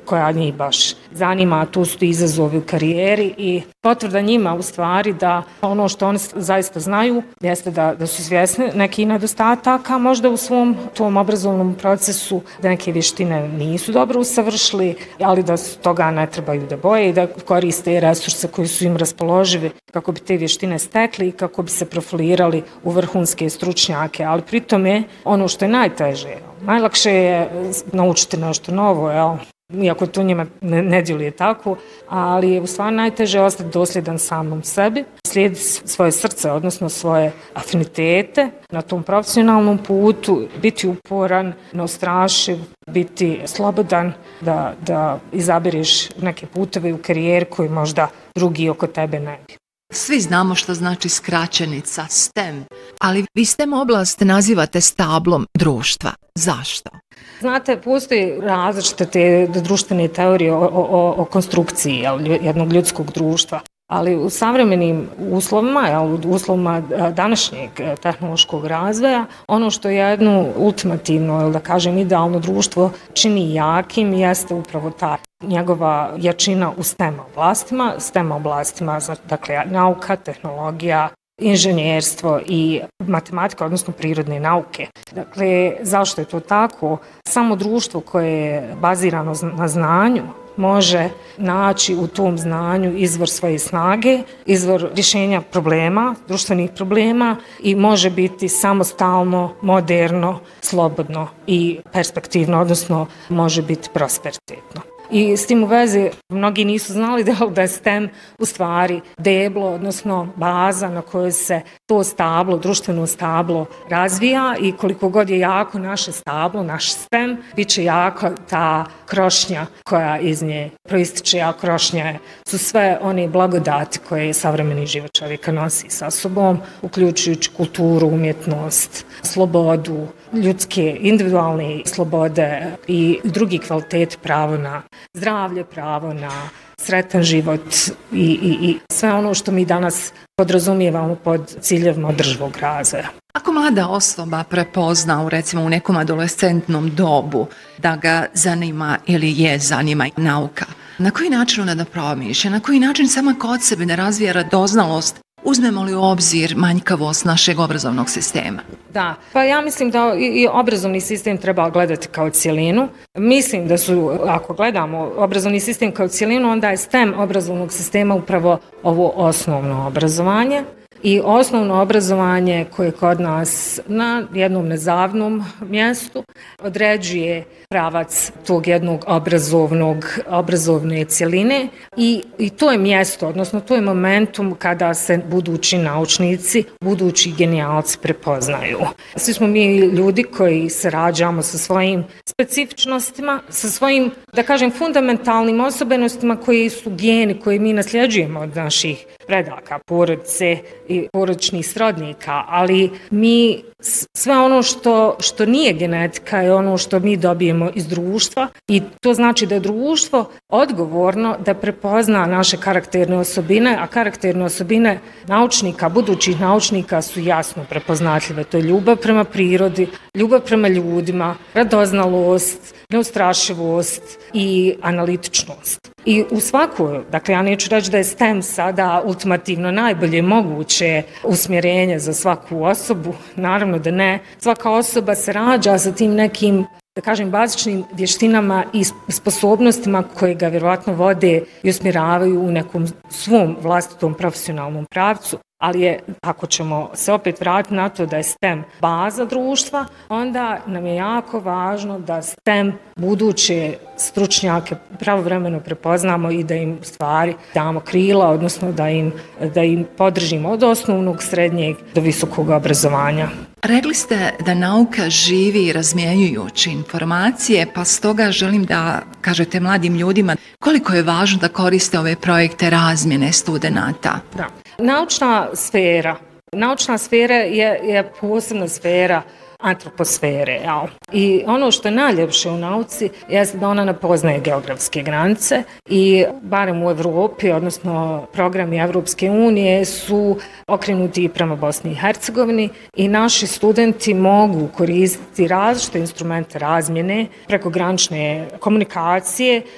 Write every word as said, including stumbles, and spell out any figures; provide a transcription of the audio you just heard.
koja njih baš zanima, tu su izazovi u karijeri i potvrda njima u stvari da ono što oni zaista znaju jeste da, da su svjesni nekih nedostataka, možda u svom tom obrazovnom procesu, da neke vještine nisu dobro usavršili, ali da su toga ne trebaju da boje i da koriste resurse koji su im raspoloživi kako bi te vještine stekli i kako bi se profilirali u vrhunske stručnjake, ali pritom je ono što je najteže. Najlakše je naučiti nešto novo, jel? Iako to njima ne, ne djeluje tako, ali je u stvari najteže ostati dosljedan samom sebi, slijediti svoje srce, odnosno svoje afinitete na tom profesionalnom putu, biti uporan, neustrašiv, biti slobodan da, da izabereš neke puteve u karijeri koji možda drugi oko tebe ne bi. Svi znamo što znači skraćenica STEM, ali vi STEM oblast nazivate stablom društva. Zašto? Znate, postoji različite te društvene teorije o, o, o konstrukciji jel, jednog ljudskog društva, ali u savremenim uslovima, jel, u uslovima današnjeg tehnološkog razvoja, ono što jedno ultimativno, jel, da kažem, idealno društvo čini jakim jeste upravo ta njegova jačina u STEM oblastima, STEM oblastima, dakle, nauka, tehnologija, inženjerstvo i matematika, odnosno prirodne nauke. Dakle, zašto je to tako? Samo društvo koje je bazirano na znanju može naći u tom znanju izvor svoje snage, izvor rješenja problema, društvenih problema i može biti samostalno, moderno, slobodno i perspektivno, odnosno može biti prosperitetno. I s tim u vezi mnogi nisu znali da je STEM u stvari deblo, odnosno baza na kojoj se to stablo, društveno stablo razvija i koliko god je jako naše stablo, naš STEM, bit će jaka ta krošnja koja iz nje proističe, a krošnja su sve one blagodati koje savremeni život čovjeka nosi sa sobom, uključujući kulturu, umjetnost, slobodu, ljudske individualne slobode i drugi kvalitet, pravo na zdravlje, pravo na sretan život i, i, i sve ono što mi danas podrazumijevamo pod ciljevima održivog razvoja. Ako mlada osoba prepozna u recimo u nekom adolescentnom dobu da ga zanima ili je zanima nauka, na koji način ona da promišlja, na koji način sama kod sebe da razvija radoznalost, uzmemo li u obzir manjkavost našeg obrazovnog sistema? Da, pa ja mislim da i obrazovni sistem treba gledati kao cijelinu. Mislim da su, ako gledamo obrazovni sistem kao cijelinu, onda je STEM obrazovnog sistema upravo ovo osnovno obrazovanje. I osnovno obrazovanje koje kod nas na jednom nezavnom mjestu određuje pravac tog jednog obrazovnog, obrazovne cjeline i, i to je mjesto, odnosno to je momentum kada se budući naučnici, budući genijalci prepoznaju. Svi smo mi ljudi koji se rađamo sa svojim specifičnostima, sa svojim, da kažem, fundamentalnim osobenostima koji su geni, koji mi nasljeđujemo od naših predaka, porodice i porodičnih srodnika, ali mi sve ono što, što nije genetika je ono što mi dobijemo iz društva i to znači da je društvo odgovorno da prepozna naše karakterne osobine, a karakterne osobine naučnika, budućih naučnika su jasno prepoznatljive. To je ljubav prema prirodi, ljubav prema ljudima, radoznalost, neustrašivost i analitičnost. I u svakoj, dakle ja neću reći da je STEM sada ultimativno najbolje moguće usmjerenje za svaku osobu, naravno da ne. Svaka osoba se rađa sa tim nekim, da kažem, bazičnim vještinama i sposobnostima koje ga vjerovatno vode i usmjeravaju u nekom svom vlastitom profesionalnom pravcu. Ali je, ako ćemo se opet vratiti na to da je STEM baza društva, onda nam je jako važno da STEM buduće stručnjake pravovremeno prepoznamo i da im stvari damo krila, odnosno da im, da im podržimo od osnovnog, srednjeg do visokog obrazovanja. Rekli ste da nauka živi razmjenjujući informacije, pa stoga želim da kažete mladim ljudima koliko je važno da koriste ove projekte razmjene studenata. Da. Naučna sfera. Naučna sfera je, je posebna sfera antroposfere. Jel? I ono što je najljepše u nauci jeste da ona ne poznaje geografske granice i barem u Evropi, odnosno programi Evropske unije su okrenuti prema Bosni i Hercegovini i naši studenti mogu koristiti različite instrumente razmjene, prekogranične komunikacije